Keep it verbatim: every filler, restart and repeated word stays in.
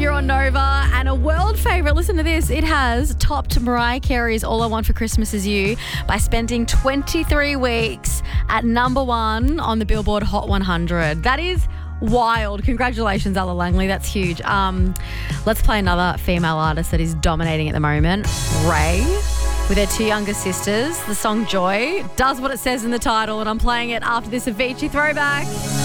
here on Nova, and a world favourite. Listen to this. It has topped Mariah Carey's All I Want for Christmas Is You by spending twenty-three weeks at number one on the Billboard Hot one hundred. That is wild. Congratulations, Ella Langley. That's huge. Um, let's play another female artist that is dominating at the moment. Ray, with her two younger sisters. The song Joy does what it says in the title, and I'm playing it after this Avicii throwback.